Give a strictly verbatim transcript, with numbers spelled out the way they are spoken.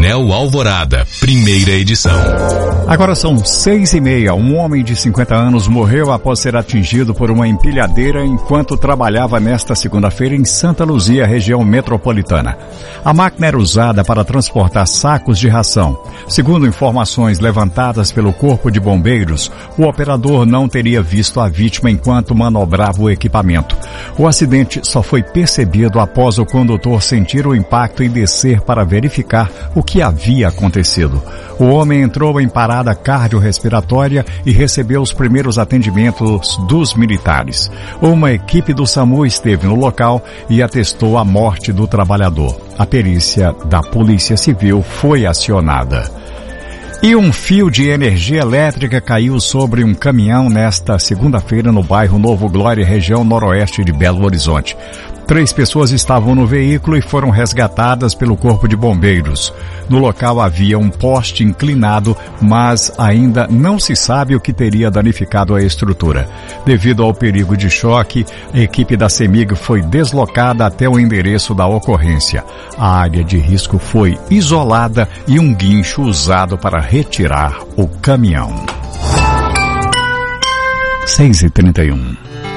Jornal Alvorada, primeira edição. Agora são seis e meia. Um homem de cinquenta anos morreu após ser atingido por uma empilhadeira enquanto trabalhava nesta segunda-feira em Santa Luzia, região metropolitana. A máquina era usada para transportar sacos de ração. Segundo informações levantadas pelo Corpo de Bombeiros, o operador não teria visto a vítima enquanto manobrava o equipamento. O acidente só foi percebido após o condutor sentir o impacto e descer para verificar o que havia acontecido. O homem entrou em parada cardiorrespiratória e recebeu os primeiros atendimentos dos militares. Uma equipe do SAMU esteve no local e atestou a morte do trabalhador. A perícia da Polícia Civil foi acionada. E um fio de energia elétrica caiu sobre um caminhão nesta segunda-feira no bairro Novo Glória, região noroeste de Belo Horizonte. Três pessoas estavam no veículo e foram resgatadas pelo Corpo de Bombeiros. No local havia um poste inclinado, mas ainda não se sabe o que teria danificado a estrutura. Devido ao perigo de choque, a equipe da CEMIG foi deslocada até o endereço da ocorrência. A área de risco foi isolada e um guincho usado para retirar o caminhão. seis e trinta e um.